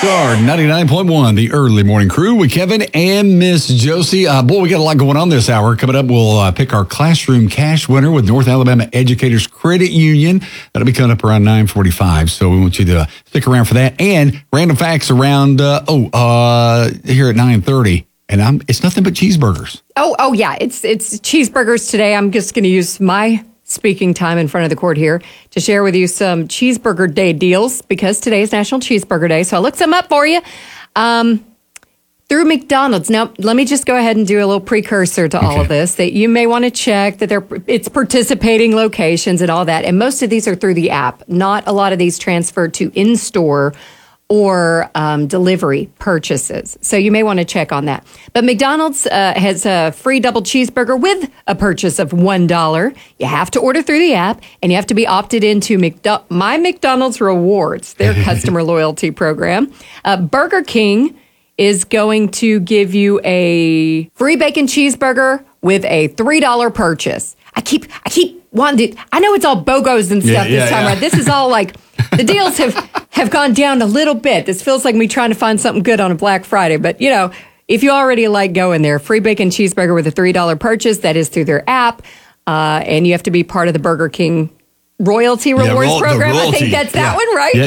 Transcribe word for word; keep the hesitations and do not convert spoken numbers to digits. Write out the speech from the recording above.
Star ninety-nine point one, the early morning crew with Kevin and Miss Josie. Uh, boy, we got a lot going on this hour. Coming up, we'll uh, pick our classroom cash winner with North Alabama Educators Credit Union. That'll be coming up around nine forty-five, so we want you to stick around for that. And random facts around, uh, oh, uh, here at nine thirty. And I'm, it's nothing but cheeseburgers. Oh, oh yeah, it's it's cheeseburgers today. I'm just going to use my speaking time in front of the court here to share with you some cheeseburger day deals because today is National Cheeseburger Day. So I looked some up for you um, through McDonald's. Now, let me just go ahead and do a little precursor to okay. all of this that you may want to check that they're it's participating locations and all that. And most of these are through the app. Not a lot of these transfer to in-store or um, delivery purchases. So you may want to check on that. But McDonald's uh, has a free double cheeseburger with a purchase of one dollar. You have to order through the app, and you have to be opted into McDo- My McDonald's Rewards, their customer loyalty program. Uh, Burger King is going to give you a free bacon cheeseburger with a three dollar purchase. I keep, I keep wanting to, I know it's all BOGOs and stuff yeah, this yeah, time, yeah. right? This is all like, the deals have, have gone down a little bit. This feels like me trying to find something good on a Black Friday. But, you know, if you already like going there, free bacon cheeseburger with a three dollar purchase, that is through their app. Uh, and you have to be part of the Burger King Royalty Rewards yeah, ro- program. royalty. I think that's that yeah. one, right? Yeah.